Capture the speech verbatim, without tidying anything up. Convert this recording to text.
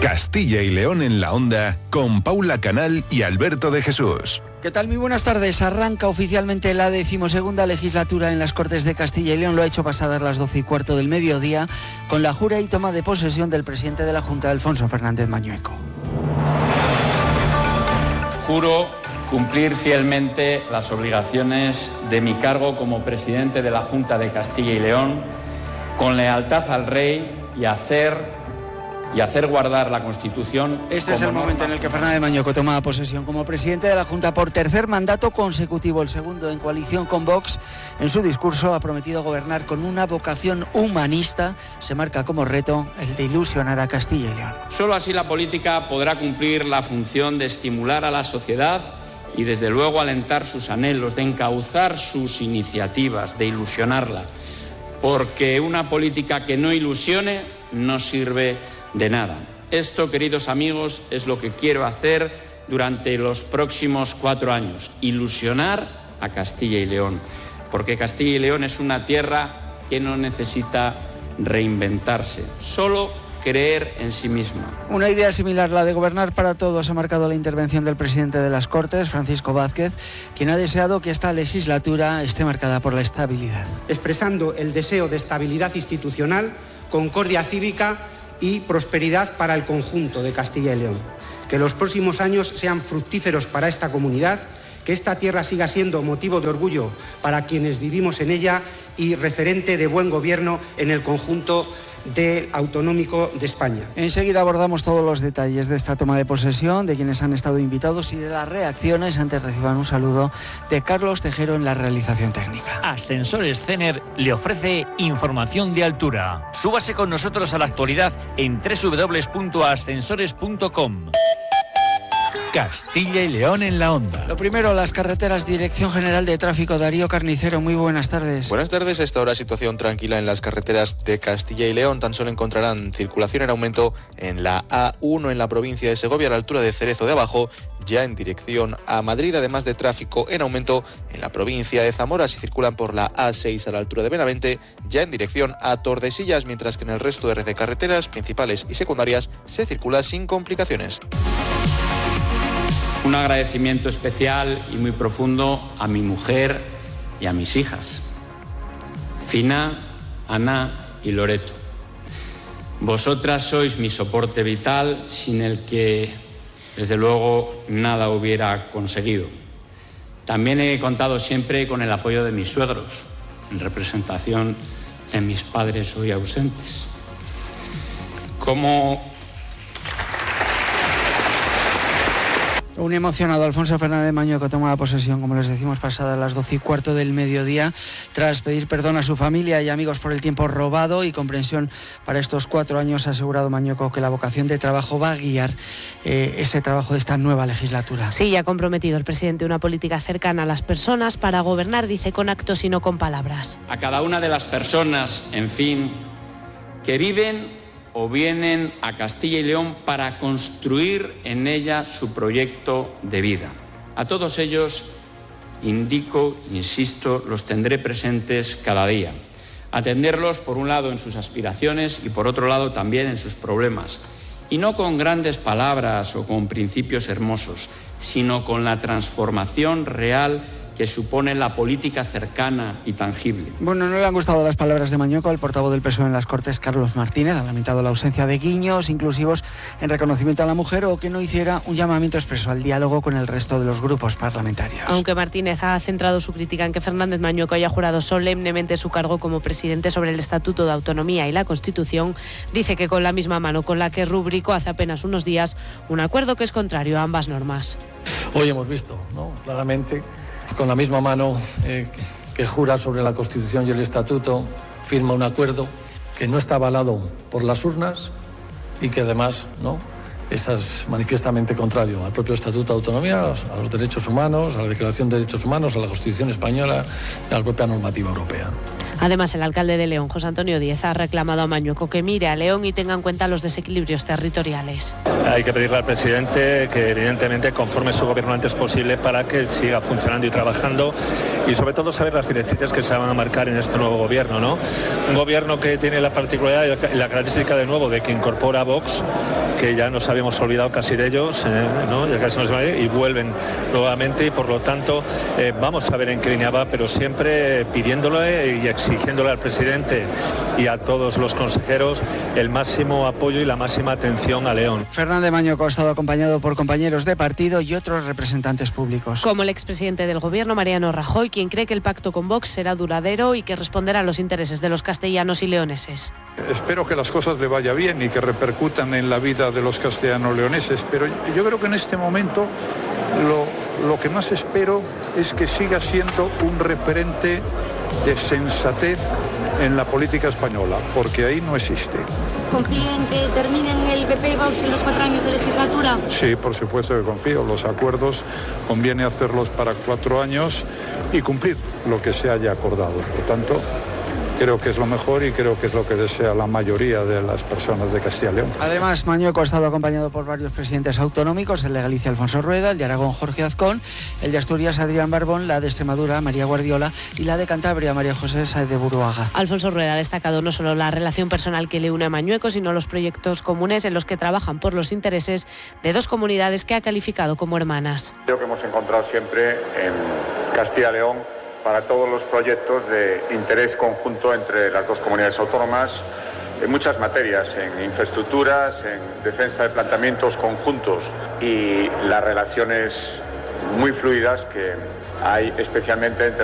Castilla y León en la Onda, con Paula Canal y Alberto de Jesús. ¿Qué tal? Muy buenas tardes. Arranca oficialmente la decimosegunda legislatura en las Cortes de Castilla y León. Lo ha hecho pasadas las doce y cuarto del mediodía con la jura y toma de posesión del presidente de la Junta, Alfonso Fernández Mañueco. Juro cumplir fielmente las obligaciones de mi cargo como presidente de la Junta de Castilla y León, con lealtad al Rey y hacer... y hacer guardar la Constitución. Este es el momento en el que Fernández Mañueco toma posesión como presidente de la Junta por tercer mandato consecutivo, el segundo en coalición con Vox. En su discurso ha prometido gobernar con una vocación humanista. Se marca como reto el de ilusionar a Castilla y León. Solo así la política podrá cumplir la función de estimular a la sociedad y desde luego alentar sus anhelos, de encauzar sus iniciativas, de ilusionarla. Porque una política que no ilusione no sirve de nada. Esto, queridos amigos, es lo que quiero hacer durante los próximos cuatro años. Ilusionar a Castilla y León. Porque Castilla y León es una tierra que no necesita reinventarse, solo creer en sí misma. Una idea similar, la de gobernar para todos, ha marcado la intervención del presidente de las Cortes, Francisco Vázquez, quien ha deseado que esta legislatura esté marcada por la estabilidad. Expresando el deseo de estabilidad institucional, concordia cívica y prosperidad para el conjunto de Castilla y León. Que los próximos años sean fructíferos para esta comunidad, que esta tierra siga siendo motivo de orgullo para quienes vivimos en ella y referente de buen gobierno en el conjunto del autonómico de España. Enseguida abordamos todos los detalles de esta toma de posesión, de quienes han estado invitados y de las reacciones. Antes reciban un saludo de Carlos Tejero en la realización técnica. Ascensores Cener le ofrece información de altura. Súbase con nosotros a la actualidad en doble u doble u doble u punto ascensores punto com. Castilla y León en la Onda. Lo primero, las carreteras. Dirección General de Tráfico, Darío Carnicero, muy buenas tardes. Buenas tardes. A esta hora situación tranquila en las carreteras de Castilla y León. Tan solo encontrarán circulación en aumento en la A uno en la provincia de Segovia a la altura de Cerezo de Abajo, ya en dirección a Madrid, además de tráfico en aumento en la provincia de Zamora si circulan por la A seis a la altura de Benavente, ya en dirección a Tordesillas, mientras que en el resto de red de carreteras principales y secundarias se circula sin complicaciones. Un agradecimiento especial y muy profundo a mi mujer y a mis hijas, Fina, Ana y Loreto. Vosotras sois mi soporte vital, sin el que, desde luego, nada hubiera conseguido. También he contado siempre con el apoyo de mis suegros, en representación de mis padres hoy ausentes. Como Un emocionado Alfonso Fernández Mañueco toma posesión, como les decimos, pasadas las doce y cuarto del mediodía, tras pedir perdón a su familia y amigos por el tiempo robado y comprensión para estos cuatro años. Ha asegurado Mañueco que la vocación de trabajo va a guiar eh, ese trabajo de esta nueva legislatura. Sí, ha comprometido el presidente una política cercana a las personas para gobernar, dice, con actos y no con palabras. A cada una de las personas, en fin, que viven o vienen a Castilla y León para construir en ella su proyecto de vida. A todos ellos, indico, insisto, los tendré presentes cada día. Atenderlos, por un lado, en sus aspiraciones y, por otro lado, también en sus problemas. Y no con grandes palabras o con principios hermosos, sino con la transformación real que supone la política cercana y tangible. Bueno, no le han gustado las palabras de Mañueco. El portavoz del P S O E en las Cortes, Carlos Martínez, ha lamentado la ausencia de guiños inclusivos en reconocimiento a la mujer o que no hiciera un llamamiento expreso al diálogo con el resto de los grupos parlamentarios. Aunque Martínez ha centrado su crítica en que Fernández Mañueco haya jurado solemnemente su cargo como presidente sobre el Estatuto de Autonomía y la Constitución, dice que con la misma mano con la que rubricó hace apenas unos días un acuerdo que es contrario a ambas normas. Hoy hemos visto, ¿no?, claramente, con la misma mano eh, que jura sobre la Constitución y el Estatuto, firma un acuerdo que no está avalado por las urnas y que además, ¿no?, es manifiestamente contrario al propio Estatuto de Autonomía, a los derechos humanos, a la Declaración de Derechos Humanos, a la Constitución española y a la propia normativa europea. Además, el alcalde de León, José Antonio Díez, ha reclamado a Mañueco que mire a León y tenga en cuenta los desequilibrios territoriales. Hay que pedirle al presidente que evidentemente conforme su gobierno lo antes posible para que siga funcionando y trabajando, y sobre todo saber las directrices que se van a marcar en este nuevo gobierno, ¿no? Un gobierno que tiene la particularidad y la característica de nuevo de que incorpora a Vox, que ya nos habíamos olvidado casi de ellos, eh, ¿no? Ya casi nos y vuelven nuevamente, y por lo tanto eh, vamos a ver en qué línea va, pero siempre pidiéndole y exigiéndole al presidente y a todos los consejeros el máximo apoyo y la máxima atención a León. Fernández Mañueco ha estado acompañado por compañeros de partido y otros representantes públicos. Como el expresidente del Gobierno, Mariano Rajoy, quien cree que el pacto con Vox será duradero y que responderá a los intereses de los castellanos y leoneses. Espero que las cosas le vaya bien y que repercutan en la vida de los castellano-leoneses, pero yo creo que en este momento lo, lo que más espero es que siga siendo un referente de sensatez en la política española, porque ahí no existe. ¿Confíen que terminen el P P y Vox en los cuatro años de legislatura? Sí, por supuesto que confío. Los acuerdos conviene hacerlos para cuatro años y cumplir lo que se haya acordado. Por tanto, creo que es lo mejor y creo que es lo que desea la mayoría de las personas de Castilla y León. Además, Mañueco ha estado acompañado por varios presidentes autonómicos, el de Galicia, Alfonso Rueda, el de Aragón, Jorge Azcón, el de Asturias, Adrián Barbón, la de Extremadura, María Guardiola, y la de Cantabria, María José Sáez de Buruaga. Alfonso Rueda ha destacado no solo la relación personal que le une a Mañueco, sino los proyectos comunes en los que trabajan por los intereses de dos comunidades que ha calificado como hermanas. Creo que hemos encontrado siempre en Castilla y León para todos los proyectos de interés conjunto entre las dos comunidades autónomas en muchas materias, en infraestructuras, en defensa de planteamientos conjuntos y las relaciones muy fluidas que hay especialmente entre